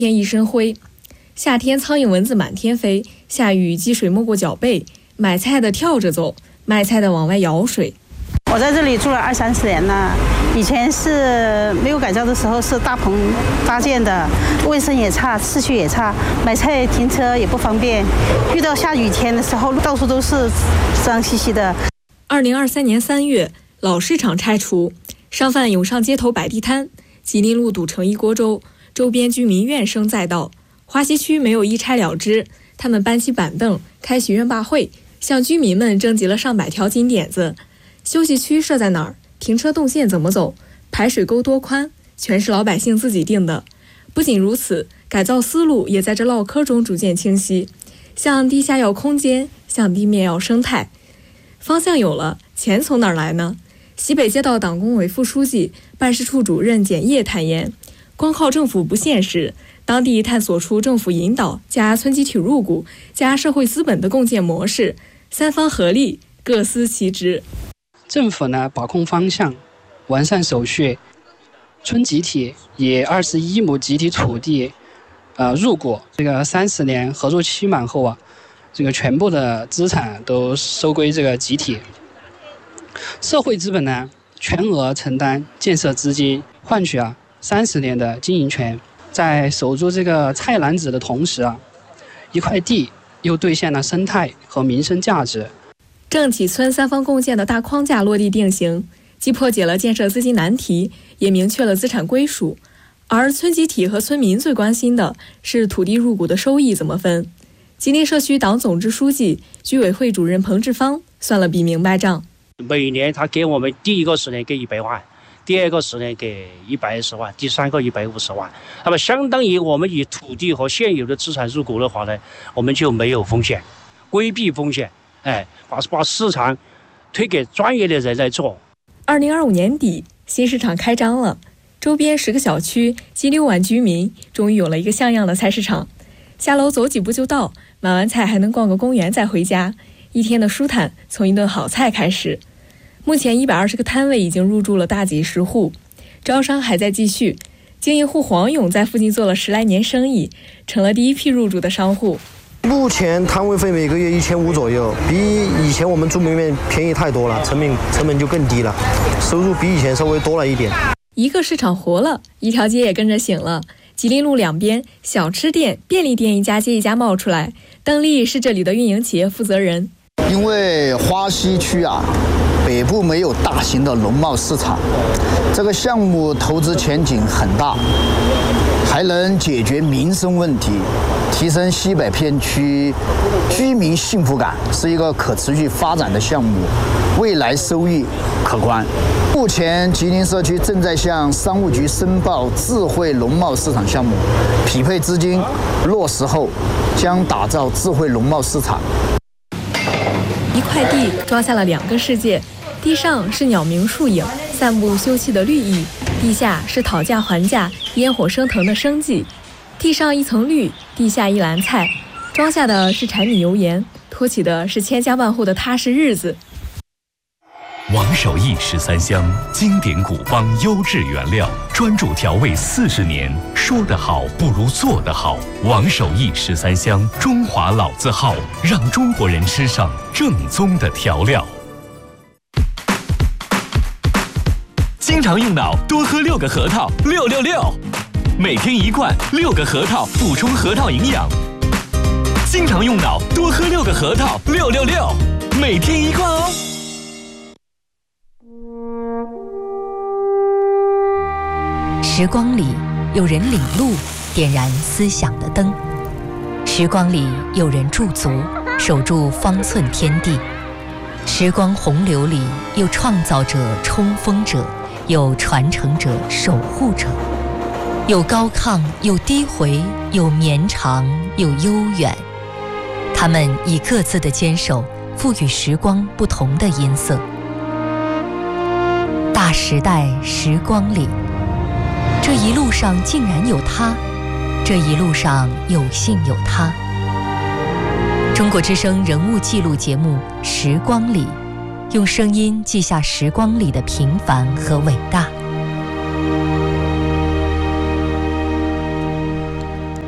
天一身灰，夏天苍蝇蚊子满天飞，下雨积水没过脚背，买菜的跳着走，卖菜的往外舀水。 我在这里住了20-30年了，以前是没有改造的时候是大棚搭建的，卫生也差，秩序也差，买菜停车也不方便，遇到下雨天的时候到处都是脏兮兮的。 2023年3月，老市场拆除，商贩涌上街头摆地摊，吉林路堵成一锅粥，周边居民怨声载道。华西区没有一拆了之，他们搬起板凳，开许愿大会，向居民们征集了上百条金点子。休息区设在哪儿？停车动线怎么走？排水沟多宽？全是老百姓自己定的。不仅如此，改造思路也在这唠嗑中逐渐清晰。向地下要空间，向地面要生态。方向有了，钱从哪儿来呢？西北街道党工委副书记、办事处主任简烨坦言，光靠政府不现实，当地探索出政府引导加村集体入股加社会资本的共建模式，三方合力，各司其职。 政府呢把控方向，完善手续，村集体以21亩集体土地入股，这个30年合作期满后这个全部的资产都收归这个集体。社会资本呢全额承担建设资金，换取30年的经营权。在守住这个菜篮子的同时一块地又兑现了生态和民生价值。 郑启村三方共建的大框架落地定型，既破解了建设资金难题，也明确了资产归属。而村集体和村民最关心的是土地入股的收益怎么分。吉林社区党总支书记、居委会主任彭志芳算了笔明白账。 每年他给我们第一个10年给100万，第二个10年给110万，第三个150万。那么相当于我们以土地和现有的资产入股的话呢，我们就没有风险，规避风险。把市场推给专业的人来做。 2025年底，新市场开张了，周边10个小区及6万居民终于有了一个像样的菜市场。下楼走几步就到，买完菜还能逛个公园再回家，一天的舒坦从一顿好菜开始。目前120个摊位已经入驻了大几十户，招商还在继续。经营户黄勇在附近做了10来年生意，成了第一批入驻的商户。 目前摊位费每个月1500左右，比以前我们住门面便宜太多了，成本就更低了，收入比以前稍微多了一点。 一个市场活了，一条街也跟着醒了。吉林路两边，小吃店、便利店一家接一家冒出来。邓丽是这里的运营企业负责人。 因为花溪区北部没有大型的农贸市场，这个项目投资前景很大，还能解决民生问题，提升西北片区居民幸福感，是一个可持续发展的项目，未来收益可观。目前吉林社区正在向商务局申报智慧农贸市场项目，匹配资金落实后将打造智慧农贸市场。 一块地装下了2个世界，地上是鸟鸣树影、散步休憩的绿意，地下是讨价还价、烟火升腾的生计。地上一层绿，地下一篮菜，装下的是柴米油盐，托起的是千家万户的踏实日子。 王守义13香，经典古方优质原料，专注调味40年，说得好不如做得好。王守义13香，中华老字号，让中国人吃上正宗的调料。经常用脑，多喝6个核桃，666，每天1罐，6个核桃补充核桃营养。经常用脑，多喝6个核桃，666，每天1罐哦。 时光里有人领路，点燃思想的灯；时光里有人驻足，守住方寸天地；时光洪流里有创造者、冲锋者，有传承者、守护者，有高亢，有低回，有绵长，有悠远。他们以各自的坚守，赋予时光不同的音色。大时代时光里，这一路上竟然有他，这一路上有幸有他。中国之声人物记录节目《时光里》，用声音记下时光里的平凡和伟大。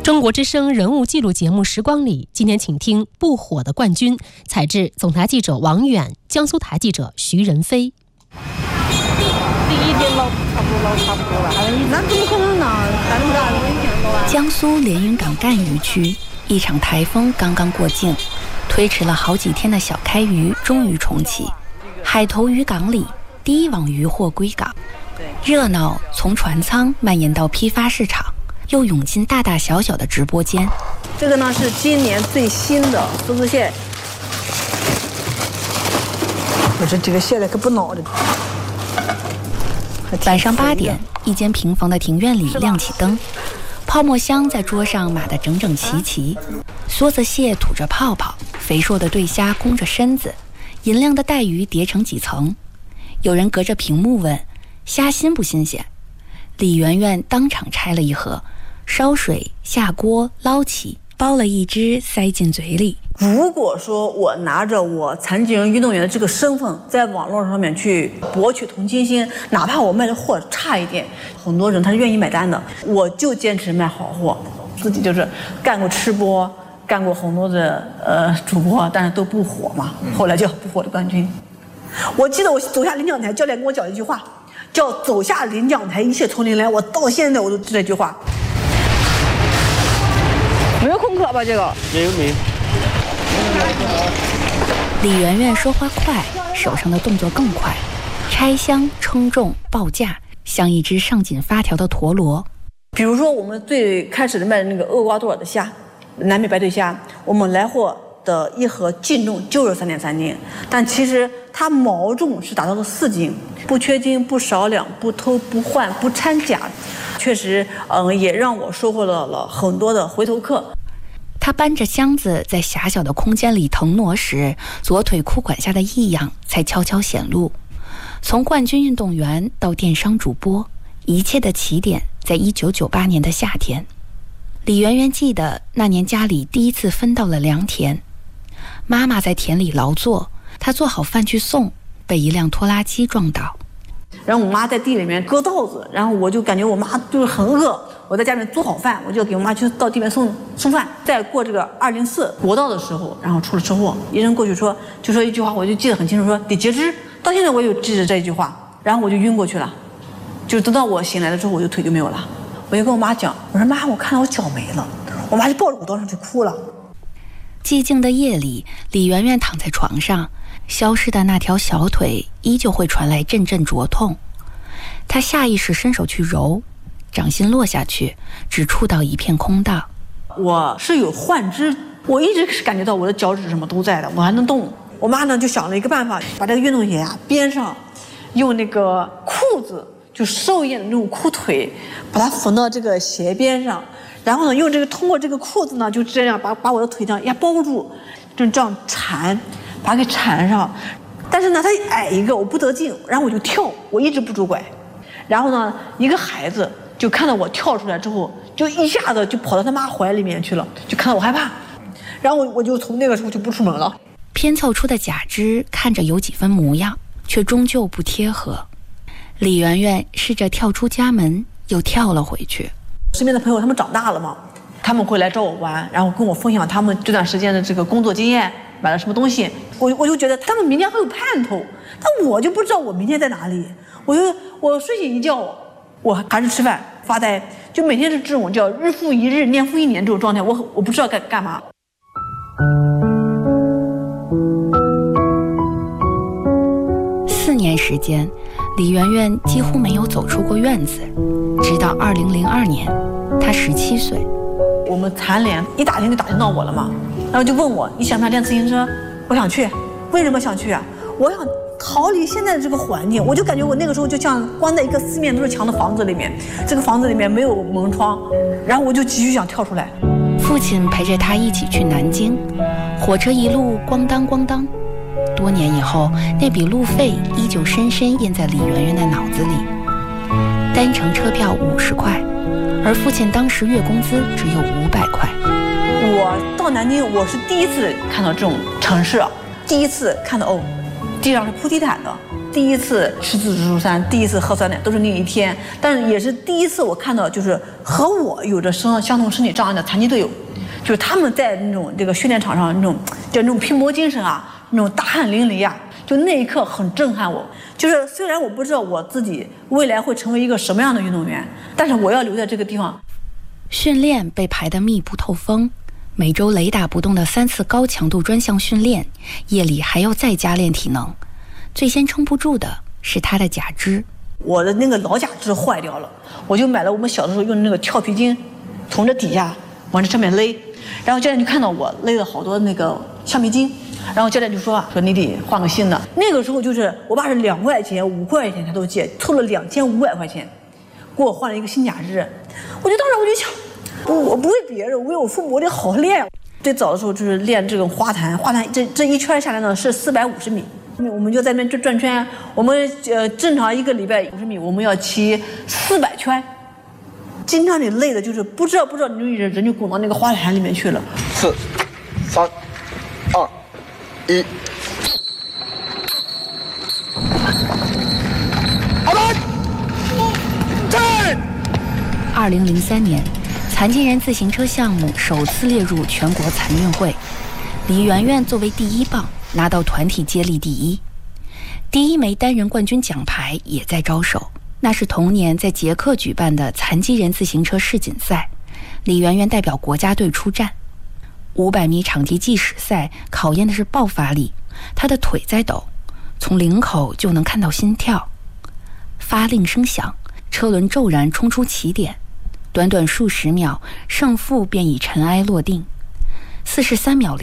中国之声人物记录节目《时光里》，今天请听不火的冠军，采制总台记者王远，江苏台记者徐仁飞。 第一天捞差不多了，那怎么可能呢？ 江苏连云港赣榆区，一场台风刚刚过境，推迟了好几天的小开渔终于重启。海头渔港里，第一网渔获归港，热闹从船舱蔓延到批发市场，又涌进大大小小的直播间。 这个呢是今年最新的梭子蟹，我这几个蟹的可不孬的。 晚上8点，一间平房的庭院里亮起灯，泡沫箱在桌上码得整整齐齐，梭子蟹吐着泡泡，肥硕的对虾弓着身子，银亮的带鱼叠成几层。有人隔着屏幕问：虾新不新鲜？李媛媛当场拆了一盒，烧水下锅捞起，剥了一只塞进嘴里。 如果说我拿着我残疾人运动员的这个身份在网络上面去博取同情心，哪怕我卖的货差一点，很多人他是愿意买单的。我就坚持卖好货，自己就是干过吃播，干过很多的主播，但是都不火嘛，后来叫不火的冠军。我记得我走下领奖台，教练跟我讲一句话，叫走下领奖台一切从零来，我到现在我都记得这句话。没有空壳吧？这个没有。 李媛媛说话快，手上的动作更快，拆箱、称重、报价，像一只上紧发条的陀螺。 比如说我们最开始的卖的那个厄瓜多尔的虾，南美白腿虾，我们来货的一盒净重就是3.3斤，但其实它毛重是达到了4斤，不缺斤不少两，不偷不换不掺假，确实也让我收获了很多的回头客。 他搬着箱子在狭小的空间里腾挪时，左腿裤管下的异样才悄悄显露。从冠军运动员到电商主播，一切的起点在1998年的夏天。李媛媛记得那年家里第一次分到了良田，妈妈在田里劳作，她做好饭去送，被一辆拖拉机撞倒。 然后我妈在地里面割稻子，然后我就感觉我妈就是很饿，我在家里面做好饭，我就给我妈去到地里面送饭。在过这个204国道的时候，然后出了车祸，医生过去就说一句话，我就记得很清楚，说得截肢。到现在我有记着这一句话，然后我就晕过去了，就等到我醒来的时候，我就腿就没有了。我就跟我妈讲，我说妈，我看到我脚没了，我妈就抱着我当时就哭了。 寂静的夜里，李媛媛躺在床上，消失的那条小腿依旧会传来阵阵灼痛。她下意识伸手去揉，掌心落下去，只触到一片空荡。 我是有幻肢，我一直是感觉到我的脚趾什么都在的，我还能动。我妈呢就想了一个办法，把这个运动鞋边上用那个裤子，就兽印的那种裤腿，把它缝到这个鞋边上，然后呢用通过这个裤子呢就这样把我的腿这样包住，就这样缠，把它给缠上。但是呢它矮一个我不得劲，然后我就跳，我一直不拄拐。然后呢一个孩子就看到我跳出来之后，就一下子就跑到他妈怀里面去了，就看到我害怕，然后我就从那个时候就不出门了。 拼凑出的假肢看着有几分模样，却终究不贴合。李媛媛试着跳出家门，又跳了回去。 身边的朋友他们长大了嘛，他们会来找我玩，然后跟我分享他们这段时间的这个工作经验，买了什么东西。我就觉得他们明天很有盼头，但我就不知道我明天在哪里。我睡醒一觉，我还是吃饭发呆，就每天是这种叫日复一日年复一年这种状态，我不知道该干嘛。 4年时间，李媛媛几乎没有走出过院子，直到2002年，她17岁。 我们残联一打听就打听到我了嘛，然后就问我你想不想练自行车？我想去。为什么想去啊？我想逃离现在的这个环境，我就感觉我那个时候就像关在一个四面都是墙的房子里面，这个房子里面没有门窗，然后我就急需想跳出来。 父亲陪着他一起去南京，火车一路咣当咣当。多年以后，那笔路费依旧深深印在李媛媛的脑子里。单程车票50块，而父亲当时月工资只有500块。 我到南京，我是第一次看到这种城市，第一次看到地上是铺地毯的， 第一次吃自助餐，第一次喝酸奶，都是那一天。但是也是第一次我看到，就是和我有着相同身体障碍的残疾队友，就是他们在那种这个训练场上那种拼搏精神啊，那种大汗淋漓啊，就那一刻很震撼我。就是虽然我不知道我自己未来会成为一个什么样的运动员，但是我要留在这个地方。 训练被排得密不透风，每周雷打不动的3次高强度专项训练，夜里还要再加练体能。最先撑不住的是他的假肢， 我的那个老假肢坏掉了，我就买了我们小的时候用的那个跳皮筋，从这底下往这上面勒，然后教练就看到我勒了好多那个橡皮筋，然后教练就说你得换个新的。那个时候就是我爸是2块钱、5块钱他都借，凑了2500块钱，给我换了一个新假肢。当时我就想，我不为别人，我为我父母，我得好好练。最早的时候就是练这种花坛这一圈下来呢是450米。我们就在那边转圈，我们正常一个礼拜50米，我们要骑400圈，经常你累的就是不知道你人就滚到那个花坛里面去了。 4、3、2、1。 2003年，残疾人自行车项目首次列入全国残运会，李媛媛作为第1棒拿到团体接力第1，第1枚单人冠军奖牌也在招手。那是同年在捷克举办的残疾人自行车世锦赛，李媛媛代表国家队出战。500米场地计时赛考验的是爆发力，她的腿在抖，从领口就能看到心跳。发令声响，车轮骤然冲出起点，短短数十秒，胜负便以尘埃落定。43秒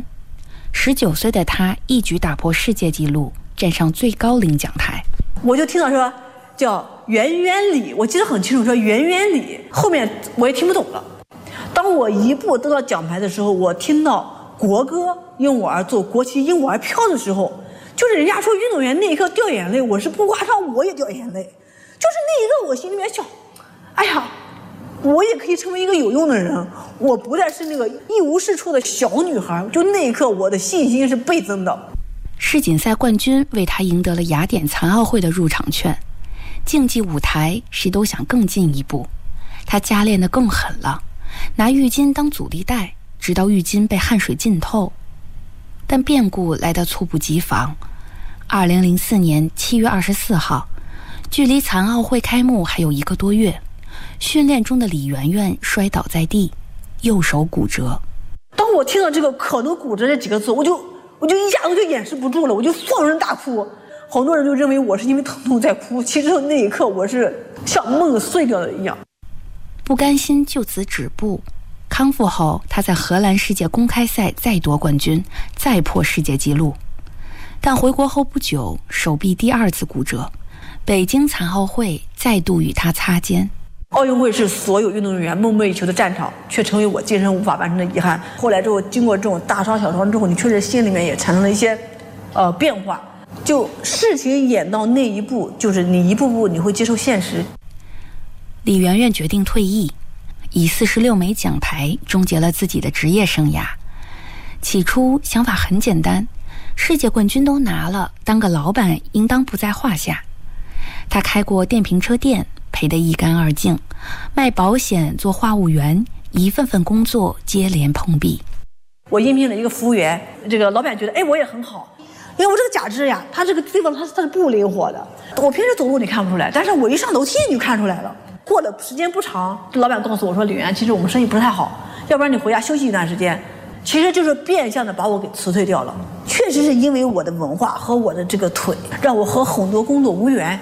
03。19岁的他一举打破世界纪录，站上最高领奖台。 我就听到说叫圆圆里，我记得很清楚，说圆圆里，后面我也听不懂了。当我一步得到奖牌的时候，我听到国歌因我而奏，国旗因我而飘的时候，就是人家说运动员那一刻掉眼泪，我是不夸张，我也掉眼泪。就是那一刻我心里面想，哎呀，我也可以成为一个有用的人，我不再是那个一无是处的小女孩。就那一刻我的信心是倍增的。 世锦赛冠军为他赢得了雅典残奥会的入场券，竞技舞台谁都想更进一步，他加练得更狠了，拿浴巾当阻力带，直到浴巾被汗水浸透。但变故来得猝不及防。2004年7月24号，距离残奥会开幕还有1个多月，训练中的李媛媛摔倒在地，右手骨折。 当我听到这个可能骨折这几个字，我就一下子就掩饰不住了，我就放声大哭。好多人就认为我是因为疼痛在哭，其实那一刻我是像梦碎掉的一样。 不甘心就此止步，康复后他在荷兰世界公开赛再夺冠军，再破世界纪录。但回国后不久，手臂第2次骨折，北京残奥会再度与他擦肩。 奥运会是所有运动员梦寐以求的战场，却成为我今生无法完成的遗憾。后来之后，经过这种大伤小伤之后，你确实心里面也产生了一些变化。就事情演到那一步，就是你一步步你会接受现实。 李媛媛决定退役，以46枚奖牌终结了自己的职业生涯。起初想法很简单，世界冠军都拿了，当个老板应当不在话下。他开过电瓶车店，赔得一干二净，卖保险，做话务员，一份份工作接连碰壁。 我应聘了一个服务员，这个老板觉得我也很好，因为我这个假肢呀，它这个地方它是不灵活的。我平时走路你看不出来，但是我一上楼梯你就看出来了。过了时间不长，这老板告诉我说：“李媛，其实我们生意不太好，要不然你回家休息一段时间。”其实就是变相的把我给辞退掉了。确实是因为我的文化和我的这个腿，让我和很多工作无缘。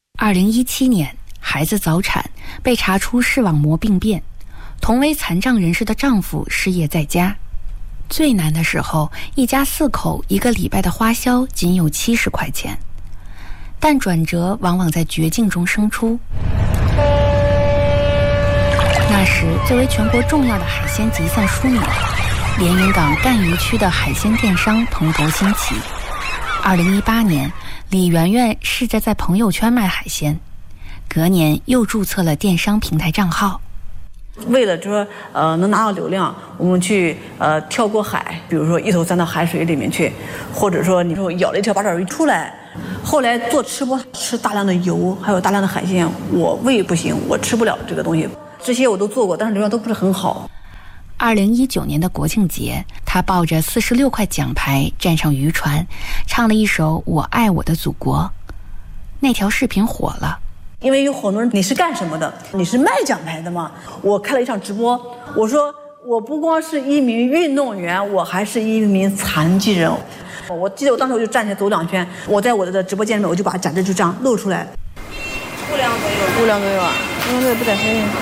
2017年，孩子早产，被查出视网膜病变，同为残障人士的丈夫失业在家。最难的时候，一家4口1个礼拜的花销仅有70块钱。但转折往往在绝境中生出。那时，作为全国重要的海鲜集散枢纽，连云港赣榆区的海鲜电商蓬勃兴起。2018年，李媛媛试着在朋友圈卖海鲜，隔年又注册了电商平台账号。 为了说能拿到流量，我们去跳过海，比如说一头钻到海水里面去，或者说你说咬了一条八爪鱼出来， 后来做吃播，吃大量的油，还有大量的海鲜，我胃不行，我吃不了这个东西。这些我都做过，但是流量都不是很好。 2019年的国庆节，他抱着46块奖牌站上渔船，唱了一首《我爱我的祖国》。那条视频火了， 因为有好多人，你是干什么的？你是卖奖牌的吗？我开了一场直播，我说我不光是一名运动员，我还是一名残疾人。我记得我当时我就站起来走2圈，我在我的直播间里面，我就把展示就这样露出来。 5两左右啊，因为这个不带费用。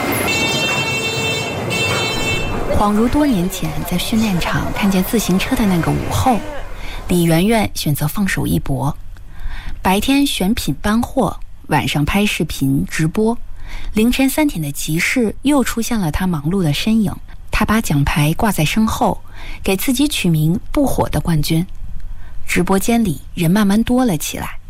恍如多年前在训练场看见自行车的那个午后，李媛媛选择放手一搏，白天选品搬货，晚上拍视频直播，凌晨3点的集市又出现了她忙碌的身影。她把奖牌挂在身后，给自己取名“不火的冠军”。直播间里人慢慢多了起来，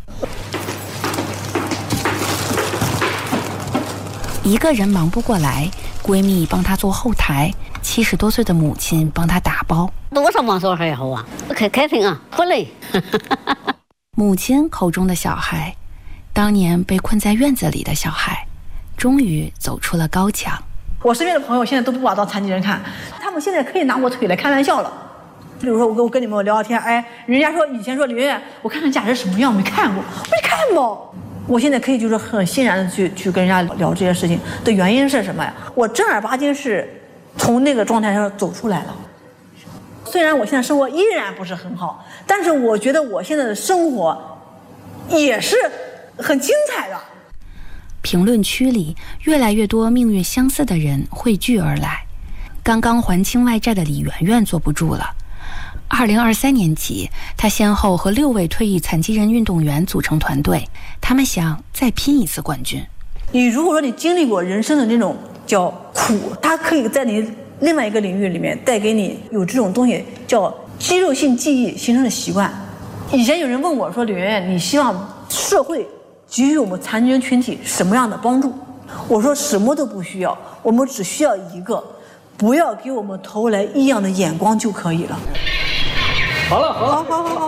一个人忙不过来，闺蜜帮她做后台，70多岁的母亲帮她打包。 多少忙活还好啊，可开心啊，不累。 母亲口中的小孩，当年被困在院子里的小孩，终于走出了高墙。 我身边的朋友现在都不把我当残疾人看，他们现在可以拿我腿来开玩笑了。比如说我跟你们聊聊天，哎，人家说以前说李媛媛，我看看家是什么样，没看过，没看过。我现在可以就是很欣然的去跟人家聊这些事情的原因是什么呀？我正儿八经是从那个状态上走出来了。虽然我现在生活依然不是很好，但是我觉得我现在的生活也是很精彩的。 评论区里越来越多命运相似的人汇聚而来。刚刚还清外债的李媛媛坐不住了。2023年起，她先后和6位退役残疾人运动员组成团队，他们想再拼一次冠军。 你如果说你经历过人生的那种叫苦，它可以在你另外一个领域里面带给你有这种东西叫肌肉性记忆形成的习惯。以前有人问我说，李媛媛，你希望社会给予我们残疾人群体什么样的帮助？我说什么都不需要，我们只需要一个，不要给我们投来异样的眼光就可以了。 好了， 好。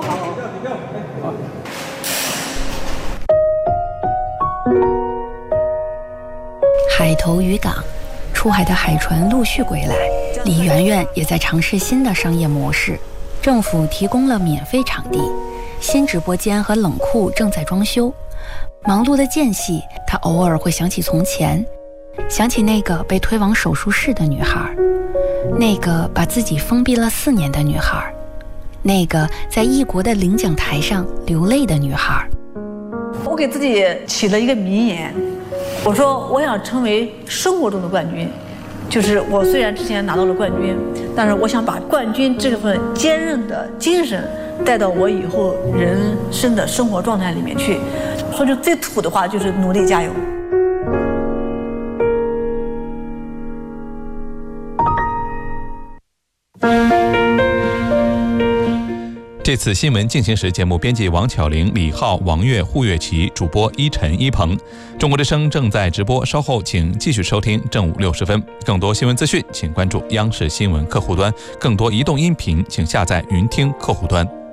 海头渔港，出海的海船陆续归来，李媛媛也在尝试新的商业模式。政府提供了免费场地，新直播间和冷库正在装修。忙碌的间隙，她偶尔会想起从前，想起那个被推往手术室的女孩，那个把自己封闭了4年的女孩，那个在异国的领奖台上流泪的女孩。 我给自己起了一个名言，我说我想成为生活中的冠军，就是我虽然之前拿到了冠军，但是我想把冠军这份坚韧的精神带到我以后人生的生活状态里面去。说句最土的话，就是努力加油。 这次新闻进行时节目编辑王巧玲、李浩、王悦、胡月琪，主播依晨、一鹏。中国之声正在直播，稍后请继续收听正午60分。更多新闻资讯，请关注央视新闻客户端；更多移动音频，请下载云听客户端。